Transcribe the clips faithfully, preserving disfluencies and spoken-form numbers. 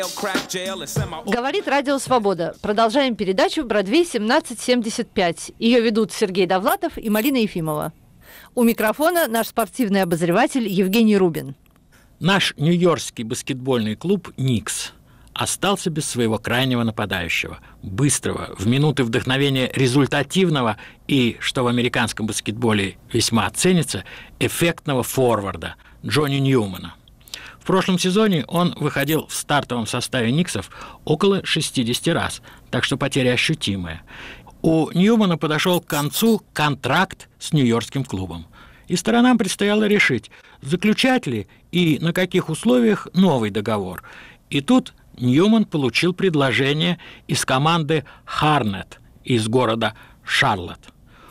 Говорит Радио Свобода. Продолжаем передачу «Бродвей семнадцать семьдесят пять». Ее ведут Сергей Довлатов и Марина Ефимова. У микрофона наш спортивный обозреватель Евгений Рубин. Наш нью-йоркский баскетбольный клуб «Никс» остался без своего крайнего нападающего, быстрого, в минуты вдохновения результативного и, что в американском баскетболе весьма ценится, эффектного форварда Джонни Ньюмана. В прошлом сезоне он выходил в стартовом составе Никсов около шестьдесят раз, так что потеря ощутимая. У Ньюмана подошел к концу контракт с нью-йоркским клубом, и сторонам предстояло решить, заключать ли и на каких условиях новый договор. И тут Ньюман получил предложение из команды «Харнет» из города Шарлотт.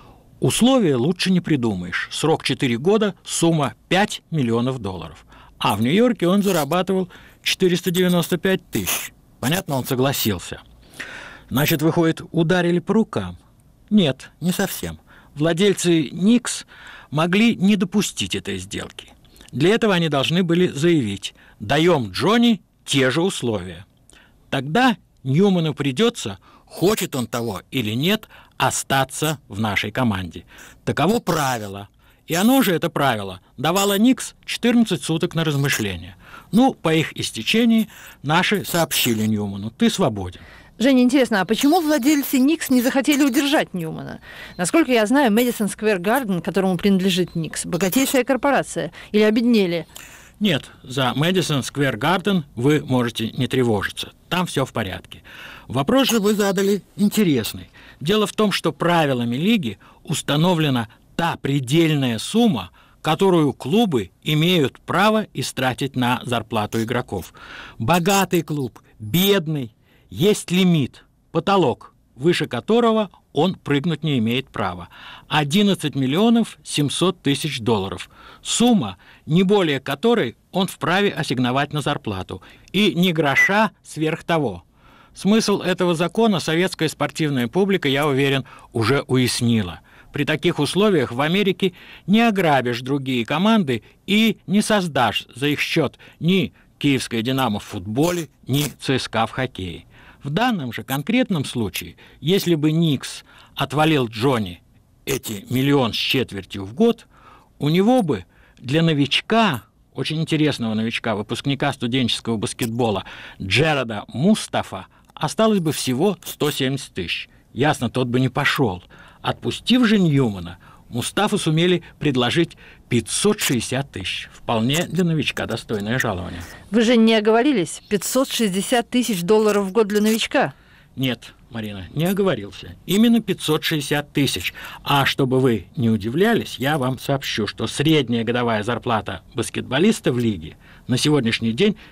Условия лучше не придумаешь. Срок четыре года, сумма пять миллионов долларов. А в Нью-Йорке он зарабатывал четыреста девяносто пять тысяч. Понятно, он согласился. Значит, выходит, ударили по рукам? Нет, не совсем. Владельцы «Никс» могли не допустить этой сделки. Для этого они должны были заявить: «Даем Джонни те же условия». Тогда Ньюману придется, хочет он того или нет, остаться в нашей команде. Таково правило. И оно же, это правило, давало Никс четырнадцать суток на размышления. Ну, по их истечении наши сообщили Ньюману: «Ты свободен». Женя, интересно, а почему владельцы Никс не захотели удержать Ньюмана? Насколько я знаю, Madison Square Garden, которому принадлежит Никс, богатейшая корпорация. Или обеднели? Нет, за Madison Square Garden вы можете не тревожиться. Там все в порядке. Вопрос же вы задали интересный. Дело в том, что правилами лиги установлена та предельная сумма, которую клубы имеют право истратить на зарплату игроков. Богатый клуб, бедный, есть лимит, потолок, выше которого он прыгнуть не имеет права. одиннадцать миллионов семьсот тысяч долларов. Сумма, не более которой он вправе ассигновать на зарплату. И ни гроша сверх того. Смысл этого закона советская спортивная публика, я уверен, уже уяснила. При таких условиях в Америке не ограбишь другие команды и не создашь за их счет ни Киевское «Динамо» в футболе, ни ЦСКА в хоккее. В данном же конкретном случае, если бы Никс отвалил Джонни эти миллион с четвертью в год, у него бы для новичка, очень интересного новичка, выпускника студенческого баскетбола Джереда Мустафа, осталось бы всего сто семьдесят тысяч. Ясно, тот бы не пошел. Отпустив же Ньюмана, Мустафу сумели предложить пятьсот шестьдесят тысяч. Вполне для новичка достойное жалование. Вы же не оговорились? пятьсот шестьдесят тысяч долларов в год для новичка? Нет, Марина, не оговорился. Именно пятьсот шестьдесят тысяч. А чтобы вы не удивлялись, я вам сообщу, что средняя годовая зарплата баскетболиста в лиге на сегодняшний день